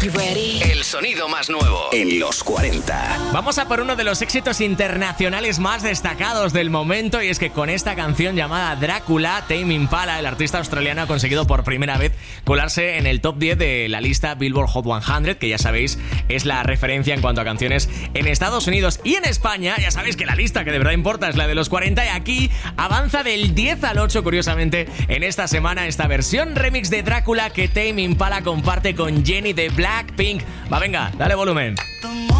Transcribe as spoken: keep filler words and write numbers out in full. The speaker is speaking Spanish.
El sonido más nuevo en los cuarenta. Vamos a por uno de los éxitos internacionales más destacados del momento, y es que con esta canción llamada Drácula, Tame Impala, el artista australiano, ha conseguido por primera vez colarse en el top diez de la lista Billboard Hot cien, que ya sabéis es la referencia en cuanto a canciones en Estados Unidos. Y en España, ya sabéis que la lista que de verdad importa es la de los cuarenta, y aquí avanza del diez al ocho, curiosamente, en esta semana, esta versión remix de Drácula que Tame Impala comparte con Jennie de Blackpink. Va, venga, dale volumen.